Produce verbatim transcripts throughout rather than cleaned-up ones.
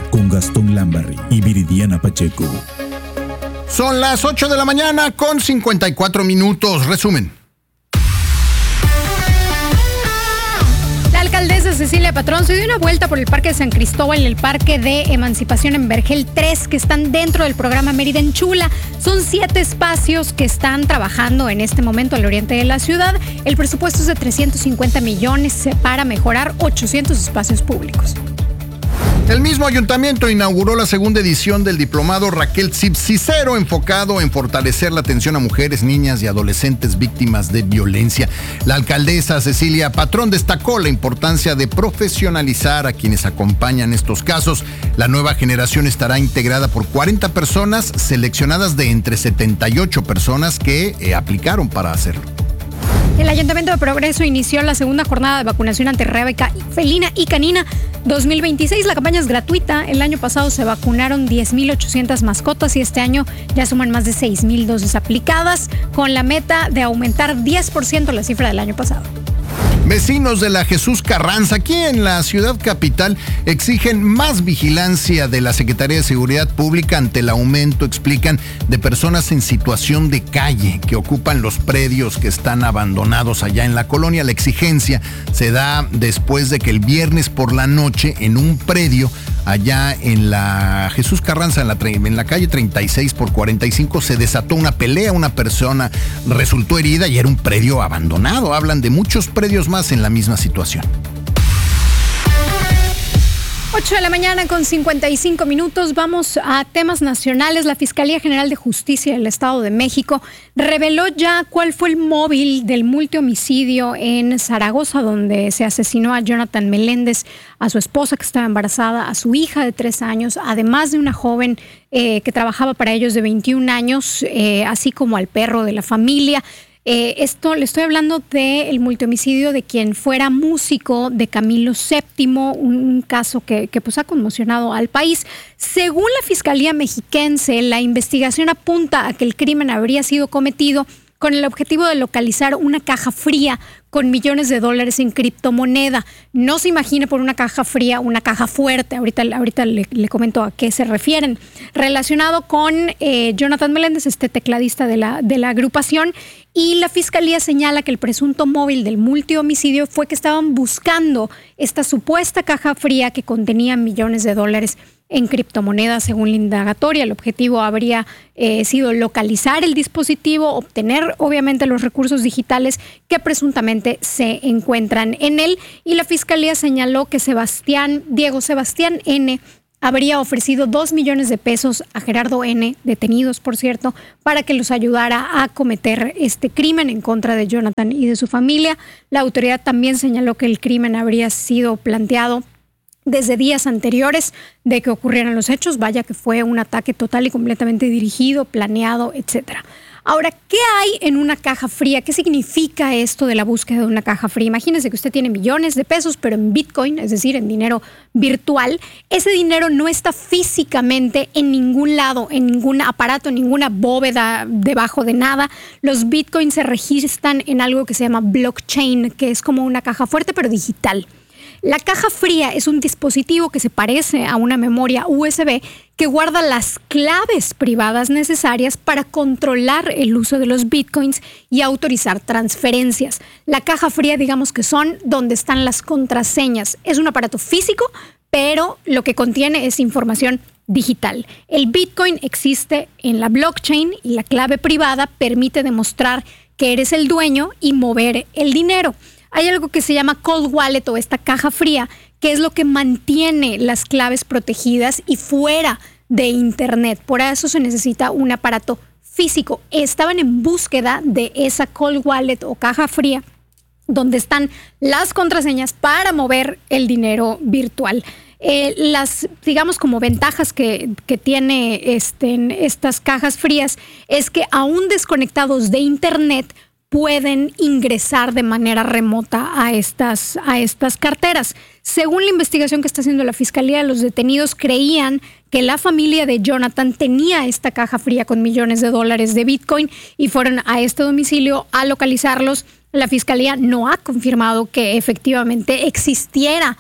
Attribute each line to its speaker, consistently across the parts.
Speaker 1: con Gastón Lambarri y Viridiana Pacheco.
Speaker 2: Son las ocho de la mañana con cincuenta y cuatro minutos. Resumen.
Speaker 3: La alcaldesa Cecilia Patrón se dio una vuelta por el Parque de San Cristóbal y el Parque de Emancipación en Vergel tres, que están dentro del programa Mérida en Chula. Son siete espacios que están trabajando en este momento al oriente de la ciudad. El presupuesto es de trescientos cincuenta millones para mejorar ochocientos espacios públicos.
Speaker 2: El mismo ayuntamiento inauguró la segunda edición del diplomado Raquel Cicero, enfocado en fortalecer la atención a mujeres, niñas y adolescentes víctimas de violencia. La alcaldesa Cecilia Patrón destacó la importancia de profesionalizar a quienes acompañan estos casos. La nueva generación estará integrada por cuarenta personas seleccionadas de entre setenta y ocho personas que eh, aplicaron para hacerlo.
Speaker 3: El Ayuntamiento de Progreso inició la segunda jornada de vacunación antirrábica felina y canina dos mil veintiséis. La campaña es gratuita. El año pasado se vacunaron diez mil ochocientas mascotas y este año ya suman más de seis mil dosis aplicadas, con la meta de aumentar diez por ciento la cifra del año pasado.
Speaker 2: Vecinos de la Jesús Carranza, aquí en la ciudad capital, exigen más vigilancia de la Secretaría de Seguridad Pública ante el aumento, explican, de personas en situación de calle que ocupan los predios que están abandonados allá en la colonia. La exigencia se da después de que el viernes por la noche en un predio allá en la Jesús Carranza, en la, en la calle treinta y seis por cuarenta y cinco, se desató una pelea. Una persona resultó herida y era un predio abandonado. Hablan de muchos predios más en la misma situación.
Speaker 3: ocho de la mañana con cincuenta y cinco minutos. Vamos a temas nacionales. La Fiscalía General de Justicia del Estado de México reveló ya cuál fue el móvil del multihomicidio en Zaragoza, donde se asesinó a Jonathan Meléndez, a su esposa que estaba embarazada, a su hija de tres años, además de una joven eh, que trabajaba para ellos de veintiún años, eh, así como al perro de la familia. Eh, esto le estoy hablando del multihomicidio de quien fuera músico de Camilo séptimo, un, un caso que, que pues ha conmocionado al país. Según la Fiscalía Mexiquense, la investigación apunta a que el crimen habría sido cometido con el objetivo de localizar una caja fría con millones de dólares en criptomoneda. No se imagine por una caja fría una caja fuerte. Ahorita, ahorita le, le comento a qué se refieren. Relacionado con eh, Jonathan Meléndez, este tecladista de la, de la agrupación, y la Fiscalía señala que el presunto móvil del multihomicidio fue que estaban buscando esta supuesta caja fría que contenía millones de dólares en criptomonedas. Según la indagatoria, el objetivo habría eh, sido localizar el dispositivo, obtener obviamente los recursos digitales que presuntamente se encuentran en él, y la Fiscalía señaló que Sebastián, Diego Sebastián N., habría ofrecido dos millones de pesos a Gerardo N., detenidos por cierto, para que los ayudara a cometer este crimen en contra de Jonathan y de su familia. La autoridad también señaló que el crimen habría sido planteado desde días anteriores de que ocurrieran los hechos. Vaya que fue un ataque total y completamente dirigido, planeado, etcétera. Ahora, ¿qué hay en una caja fría? ¿Qué significa esto de la búsqueda de una caja fría? Imagínense que usted tiene millones de pesos, pero en Bitcoin, es decir, en dinero virtual. Ese dinero no está físicamente en ningún lado, en ningún aparato, en ninguna bóveda, debajo de nada. Los Bitcoins se registran en algo que se llama blockchain, que es como una caja fuerte, pero digital. La caja fría es un dispositivo que se parece a una memoria U S B que guarda las claves privadas necesarias para controlar el uso de los bitcoins y autorizar transferencias. La caja fría, digamos que son donde están las contraseñas. Es un aparato físico, pero lo que contiene es información digital. El bitcoin existe en la blockchain y la clave privada permite demostrar que eres el dueño y mover el dinero. Hay algo que se llama cold wallet o esta caja fría, que es lo que mantiene las claves protegidas y fuera de Internet. Por eso se necesita un aparato físico. Estaban en búsqueda de esa cold wallet o caja fría, donde están las contraseñas para mover el dinero virtual. Eh, las, digamos, como ventajas que, que tiene este, en estas cajas frías es que aún desconectados de Internet pueden ingresar de manera remota a estas, a estas carteras. Según la investigación que está haciendo la Fiscalía, los detenidos creían que la familia de Jonathan tenía esta caja fría con millones de dólares de Bitcoin y fueron a este domicilio a localizarlos. La Fiscalía no ha confirmado que efectivamente existiera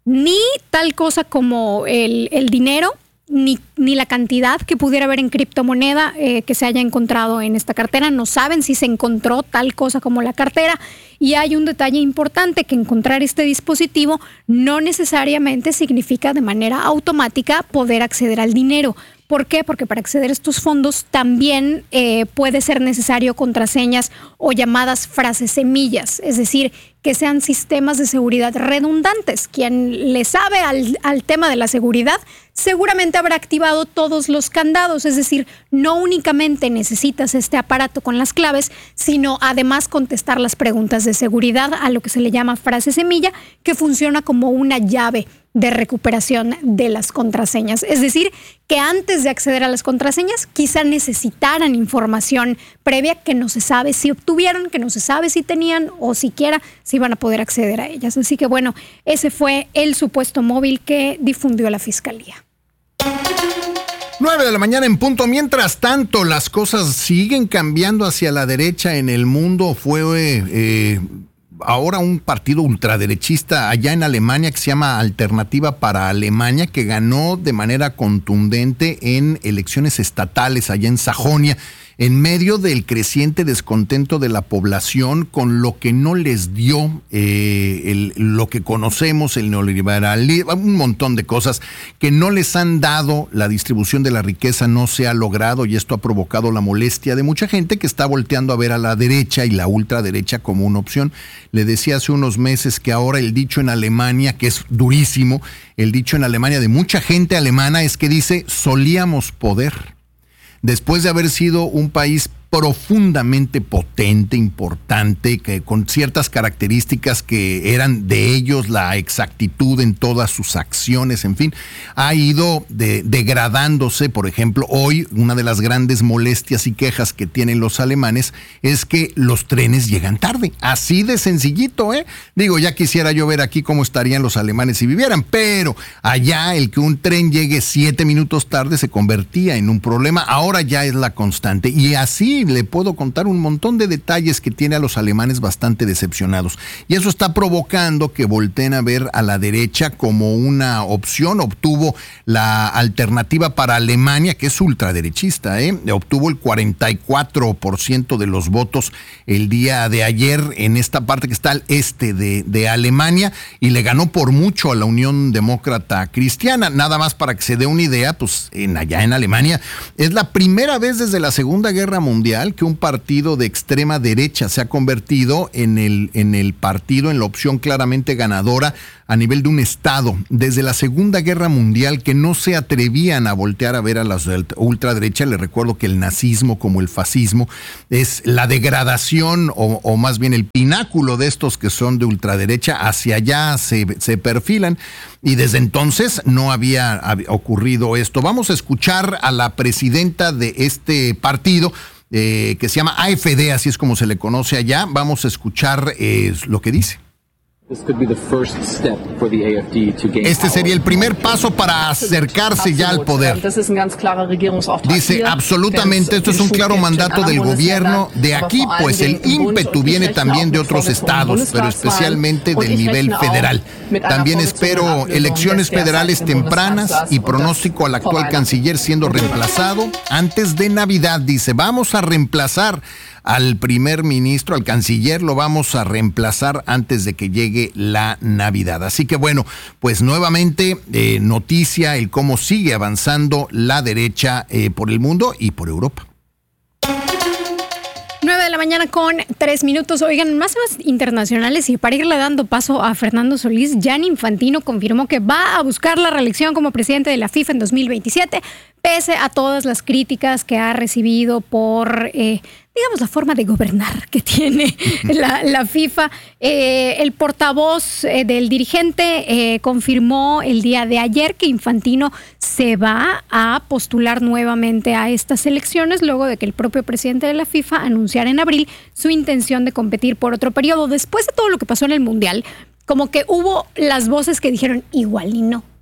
Speaker 3: ni tal cosa como el, el dinero, Ni, ni la cantidad que pudiera haber en criptomoneda eh, que se haya encontrado en esta cartera. No saben si se encontró tal cosa como la cartera. Y hay un detalle importante, que encontrar este dispositivo no necesariamente significa de manera automática poder acceder al dinero. ¿Por qué? Porque para acceder a estos fondos también eh, puede ser necesario contraseñas o llamadas frases semillas, es decir, que sean sistemas de seguridad redundantes. Quien le sabe al, al tema de la seguridad seguramente habrá activado todos los candados, es decir, no únicamente necesitas este aparato con las claves, sino además contestar las preguntas de seguridad, a lo que se le llama frase semilla, que funciona como una llave de recuperación de las contraseñas. Es decir, que antes de acceder a las contraseñas, quizá necesitaran información previa que no se sabe si obtuvieron, que no se sabe si tenían o siquiera si van a poder acceder a ellas. Así que bueno, ese fue el supuesto móvil que difundió la Fiscalía.
Speaker 2: nueve de la mañana en punto. Mientras tanto, las cosas siguen cambiando hacia la derecha en el mundo. Fue eh, ahora un partido ultraderechista allá en Alemania que se llama Alternativa para Alemania, que ganó de manera contundente en elecciones estatales allá en Sajonia, en medio del creciente descontento de la población con lo que no les dio eh, el, lo que conocemos, el neoliberalismo, un montón de cosas que no les han dado. La distribución de la riqueza no se ha logrado y esto ha provocado la molestia de mucha gente que está volteando a ver a la derecha y la ultraderecha como una opción. Le decía hace unos meses que ahora el dicho en Alemania, que es durísimo, el dicho en Alemania de mucha gente alemana es que dice: solíamos poder. Después de haber sido un país profundamente potente, importante, que con ciertas características que eran de ellos, la exactitud en todas sus acciones, en fin, ha ido de, degradándose. Por ejemplo, hoy una de las grandes molestias y quejas que tienen los alemanes es que los trenes llegan tarde. Así de sencillito, ¿eh? Digo, ya quisiera yo ver aquí cómo estarían los alemanes si vivieran, pero allá el que un tren llegue siete minutos tarde se convertía en un problema. Ahora ya es la constante, y así le puedo contar un montón de detalles que tiene a los alemanes bastante decepcionados. Y eso está provocando que volteen a ver a la derecha como una opción. Obtuvo la Alternativa para Alemania, que es ultraderechista, ¿eh? Obtuvo el cuarenta y cuatro por ciento de los votos el día de ayer en esta parte que está al este de, de Alemania, y le ganó por mucho a la Unión Demócrata Cristiana. Nada más para que se dé una idea, pues en, allá en Alemania es la primera vez desde la Segunda Guerra Mundial que un partido de extrema derecha se ha convertido en el, en el partido, en la opción claramente ganadora a nivel de un estado. Desde la Segunda Guerra Mundial, que no se atrevían a voltear a ver a la ultraderecha. Les recuerdo que el nazismo, como el fascismo, es la degradación o, o más bien el pináculo de estos que son de ultraderecha. Hacia allá se, se perfilan, y desde entonces no había, había ocurrido esto. Vamos a escuchar a la presidenta de este partido, Eh, que se llama A F D, así es como se le conoce allá. Vamos a escuchar eh, lo que dice. Este sería el primer paso para acercarse ya al poder. Dice, absolutamente, esto es un claro mandato del gobierno de aquí, pues el ímpetu viene también de otros estados, pero especialmente del nivel federal. También espero elecciones federales tempranas y pronóstico al actual canciller siendo reemplazado antes de Navidad. Dice, vamos a reemplazar al primer ministro, al canciller, lo vamos a reemplazar antes de que llegue la Navidad. Así que bueno, pues nuevamente eh, noticia el cómo sigue avanzando la derecha eh, por el mundo y por Europa.
Speaker 3: nueve de la mañana con tres minutos. Oigan, más temas internacionales, y para irle dando paso a Fernando Solís, Gianni Infantino confirmó que va a buscar la reelección como presidente de la FIFA en dos mil veintisiete, pese a todas las críticas que ha recibido por, eh, digamos, la forma de gobernar que tiene la, la FIFA. Eh, el portavoz eh, del dirigente eh, confirmó el día de ayer que Infantino se va a postular nuevamente a estas elecciones, luego de que el propio presidente de la FIFA anunciara en abril su intención de competir por otro periodo. Después de todo lo que pasó en el Mundial, como que hubo las voces que dijeron igual y no.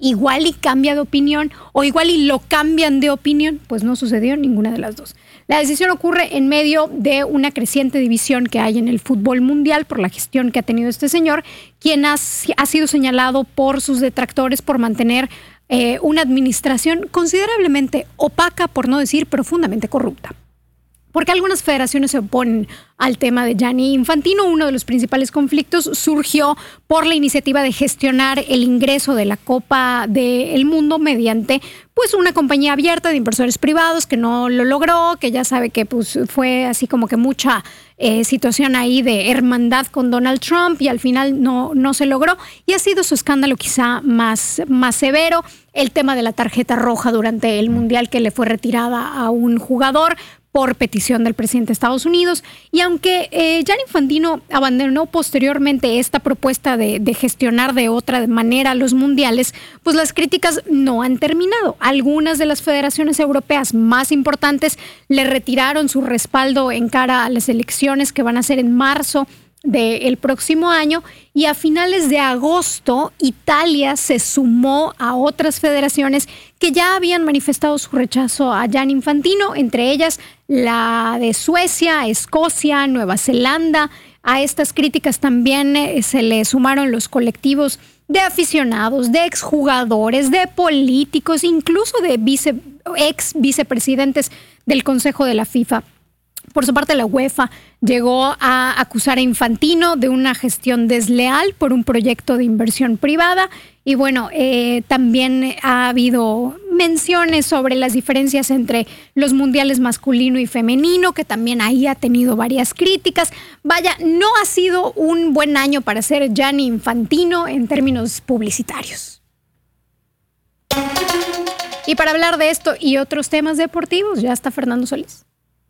Speaker 3: igual y cambia de opinión o igual y lo cambian de opinión. Pues no sucedió ninguna de las dos. La decisión ocurre en medio de una creciente división que hay en el fútbol mundial por la gestión que ha tenido este señor, quien ha, ha sido señalado por sus detractores por mantener eh, una administración considerablemente opaca, por no decir profundamente corrupta. Porque algunas federaciones se oponen al tema de Gianni Infantino. Uno de los principales conflictos surgió por la iniciativa de gestionar el ingreso de la Copa del Mundo mediante pues una compañía abierta de inversores privados que no lo logró, que ya sabe que pues fue así como que mucha eh, situación ahí de hermandad con Donald Trump y al final no, no se logró. Y ha sido su escándalo quizá más, más severo. El tema de la tarjeta roja durante el Mundial que le fue retirada a un jugador por petición del presidente de Estados Unidos. Y aunque eh, Gianni Infantino abandonó posteriormente esta propuesta de, de gestionar de otra manera los mundiales, pues las críticas no han terminado. Algunas de las federaciones europeas más importantes le retiraron su respaldo en cara a las elecciones que van a ser en marzo del próximo año, y a finales de agosto Italia se sumó a otras federaciones que ya habían manifestado su rechazo a Gianni Infantino, entre ellas la de Suecia, Escocia, Nueva Zelanda. A estas críticas también eh, se le sumaron los colectivos de aficionados, de exjugadores, de políticos, incluso de vice, ex vicepresidentes del Consejo de la FIFA. Por su parte, la UEFA llegó a acusar a Infantino de una gestión desleal por un proyecto de inversión privada. Y bueno, eh, también ha habido menciones sobre las diferencias entre los mundiales masculino y femenino, que también ahí ha tenido varias críticas. Vaya, no ha sido un buen año para ser Gianni Infantino en términos publicitarios. Y para hablar de esto y otros temas deportivos, ya está Fernando Solís.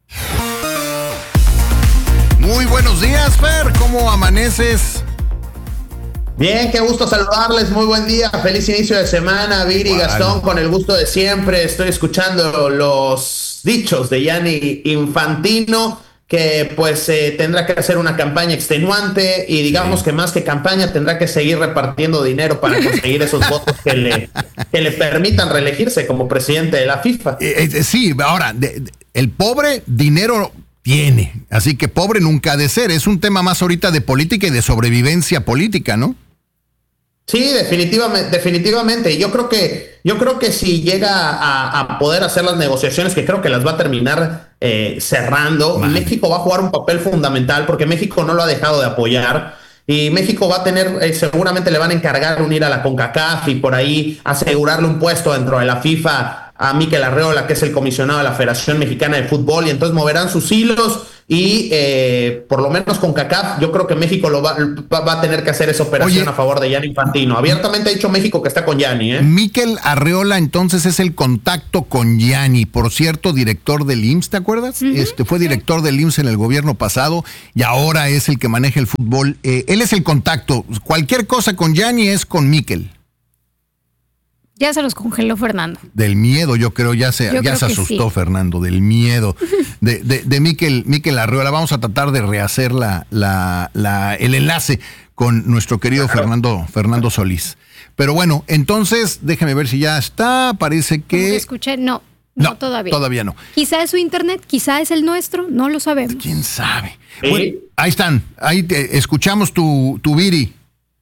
Speaker 2: Muy buenos días, Fer, ¿cómo amaneces?
Speaker 4: Bien, qué gusto saludarles, muy buen día, feliz inicio de semana, Viri, vale. Gastón, con el gusto de siempre. Estoy escuchando los dichos de Gianni Infantino, que pues eh, tendrá que hacer una campaña extenuante y digamos sí. que más que campaña tendrá que seguir repartiendo dinero para conseguir esos votos que le, que le permitan reelegirse como presidente de la FIFA.
Speaker 2: Eh, eh, sí, ahora, de, de, el pobre dinero tiene, así que pobre nunca ha de ser. Es un tema más ahorita de política y de sobrevivencia política, ¿no?
Speaker 4: Sí, definitivamente, definitivamente. Yo creo que, yo creo que si llega a, a poder hacer las negociaciones, que creo que las va a terminar eh, cerrando, vale. México va a jugar un papel fundamental porque México no lo ha dejado de apoyar. Y México va a tener, eh, seguramente le van a encargar unir a la CONCACAF y por ahí asegurarle un puesto dentro de la FIFA a Mikel Arreola, que es el comisionado de la Federación Mexicana de Fútbol, y entonces moverán sus hilos y eh, por lo menos con CONCACAF yo creo que México lo va, va a tener que hacer esa operación. Oye, a favor de Gianni Infantino. Abiertamente ha dicho México que está con Gianni. ¿eh?
Speaker 2: Mikel Arreola entonces es el contacto con Gianni, por cierto, director del I M S S, ¿te acuerdas? Uh-huh. Este fue director del I M S S en el gobierno pasado y ahora es el que maneja el fútbol. Eh, él es el contacto. Cualquier cosa con Gianni es con Mikel.
Speaker 3: Ya se los congeló Fernando.
Speaker 2: Del miedo, yo creo, ya se, ya se asustó sí. Fernando, del miedo. De, de, de Mikel, Mikel Arreola. Vamos a tratar de rehacer la, la, la, el enlace con nuestro querido claro. Fernando, Fernando Solís. Pero bueno, entonces, déjeme ver si ya está. Parece que...
Speaker 3: Como escuché, no, no, no, todavía.
Speaker 2: Todavía no.
Speaker 3: Quizá es su internet, quizá es el nuestro, no lo sabemos.
Speaker 2: ¿Quién sabe?
Speaker 4: ¿Sí?
Speaker 2: Bueno, ahí están, ahí te, escuchamos tu, tu Viri.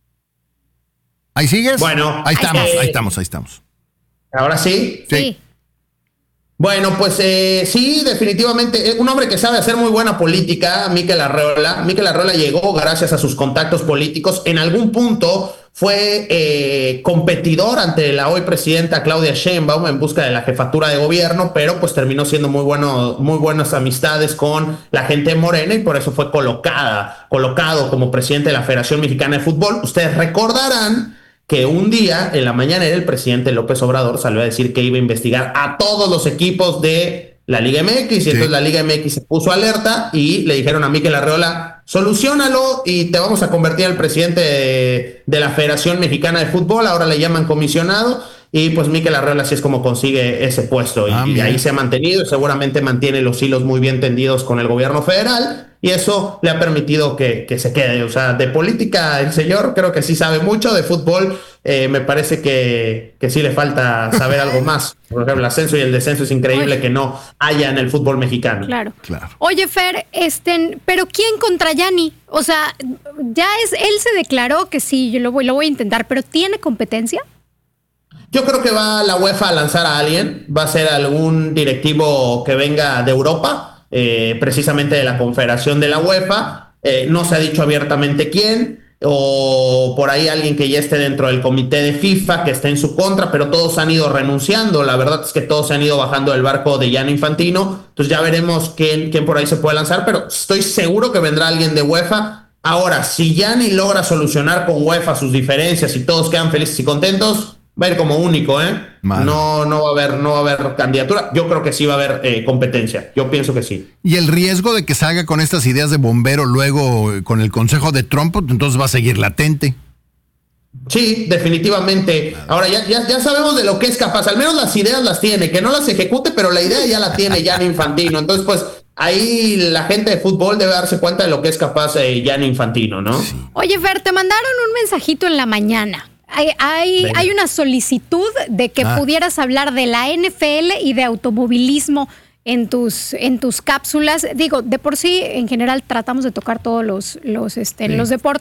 Speaker 2: ¿Ahí sigues?
Speaker 4: Bueno.
Speaker 2: Ahí estamos, eh, ahí estamos, ahí estamos.
Speaker 4: ¿Ahora sí?
Speaker 3: Sí. sí.
Speaker 4: Bueno, pues eh, sí, definitivamente. Un hombre que sabe hacer muy buena política, Mikel Arreola. Mikel Arreola llegó gracias a sus contactos políticos. En algún punto fue eh, competidor ante la hoy presidenta Claudia Sheinbaum en busca de la jefatura de gobierno, pero pues terminó siendo muy bueno, muy buenas amistades con la gente de Morena y por eso fue colocada, colocado como presidente de la Federación Mexicana de Fútbol. Ustedes recordarán que un día en la mañanera el presidente López Obrador salió a decir que iba a investigar a todos los equipos de la Liga M X y sí. entonces la Liga M X se puso alerta y le dijeron a Mikel Arreola, soluciónalo y te vamos a convertir en el presidente de, de la Federación Mexicana de Fútbol, ahora le llaman comisionado y pues Mikel Arreola así es como consigue ese puesto y, ah, y ahí se ha mantenido y seguramente mantiene los hilos muy bien tendidos con el gobierno federal. y eso le ha permitido que, que se quede. O sea, de política el señor creo que sí sabe mucho, de fútbol eh, me parece que, que sí le falta saber algo más. Por ejemplo, el ascenso y el descenso es increíble Oye. que no haya en el fútbol mexicano.
Speaker 3: Claro. claro. Oye, Fer, este, ¿pero quién contra Gianni? O sea, ya es, él se declaró que sí, yo lo voy, lo voy a intentar, pero ¿tiene competencia?
Speaker 4: Yo creo que va la UEFA a lanzar a alguien, va a ser algún directivo que venga de Europa, Eh, precisamente de la Confederación de la UEFA, eh, no se ha dicho abiertamente quién, o por ahí alguien que ya esté dentro del comité de FIFA, que esté en su contra, pero todos han ido renunciando, la verdad es que todos se han ido bajando del barco de Gianni Infantino, entonces ya veremos quién, quién por ahí se puede lanzar, pero estoy seguro que vendrá alguien de UEFA. Ahora, si Gianni logra solucionar con UEFA sus diferencias y todos quedan felices y contentos, va a ir como único, ¿eh? Mal. No, no va a haber, no va a haber candidatura. Yo creo que sí va a haber eh, competencia. Yo pienso que sí.
Speaker 2: Y el riesgo de que salga con estas ideas de bombero luego con el consejo de Trump, entonces va a seguir latente.
Speaker 4: Sí, definitivamente. Ahora ya, ya, ya sabemos de lo que es capaz. Al menos las ideas las tiene, que no las ejecute, pero la idea ya la tiene Gianni Infantino. Entonces, pues ahí la gente de fútbol debe darse cuenta de lo que es capaz eh, Gianni Infantino, ¿no? Sí.
Speaker 3: Oye, Fer, te mandaron un mensajito en la mañana. Hay, hay, hay una solicitud de que ah. pudieras hablar de la N F L y de automovilismo en tus, en tus cápsulas. Digo, de por sí, en general, tratamos de tocar todos los, los, este, sí. los deportes.